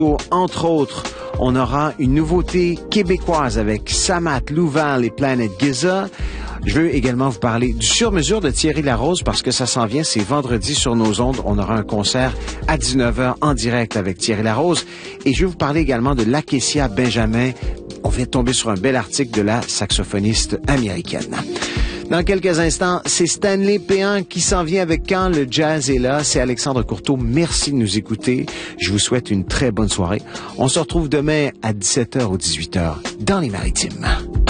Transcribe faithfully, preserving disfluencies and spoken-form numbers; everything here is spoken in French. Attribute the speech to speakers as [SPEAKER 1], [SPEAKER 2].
[SPEAKER 1] Entre autres, on aura une nouveauté québécoise avec Samat, Louval et Planet Giza. Je veux également vous parler du sur-mesure de Thierry Larose parce que ça s'en vient, c'est vendredi sur nos ondes. On aura un concert à dix-neuf heures en direct avec Thierry Larose. Et je vais vous parler également de Lakecia Benjamin. On vient de tomber sur un bel article de la saxophoniste américaine. Dans quelques instants, c'est Stanley Péan qui s'en vient avec Quand le jazz est là. C'est Alexandre Courteau. Merci de nous écouter. Je vous souhaite une très bonne soirée. On se retrouve demain à dix-sept heures ou dix-huit heures dans les Maritimes.